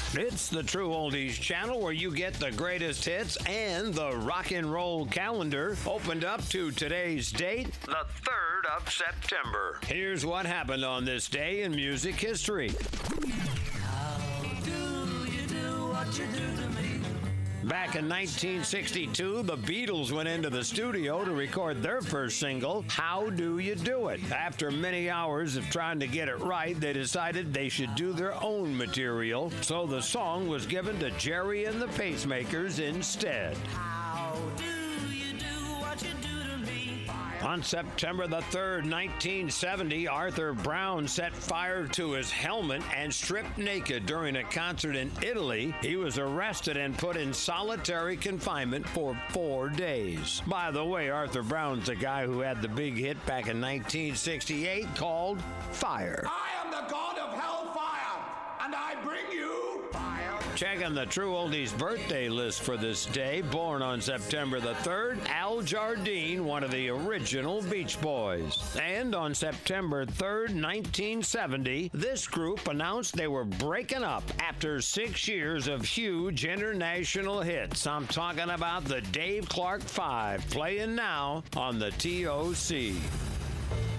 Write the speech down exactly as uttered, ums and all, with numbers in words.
It's the True Oldies channel where you get the greatest hits and the rock and roll calendar opened up to today's date, the third of September. Here's what happened on this day in music history. How do you do what you do to me? Back in nineteen sixty-two, the Beatles went into the studio to record their first single, How Do You Do It? After many hours of trying to get it right, they decided they should do their own material, so the song was given to Jerry and the Pacemakers instead. How do you do what you do to me? On September the third, nineteen seventy, Arthur Brown set fire to his helmet and stripped naked during a concert in Italy. He was arrested and put in solitary confinement for four days. By the way, Arthur Brown's the guy who had the big hit back in nineteen sixty-eight called Fire. I am the god of hellfire, and I bring you fire. Checking the True Oldies birthday list for this day. Born on September the third, Al Jardine, one of the original Beach Boys. And on September third, nineteen seventy, this group announced they were breaking up after six years of huge international hits. I'm talking about the Dave Clark Five, playing now on the T O C.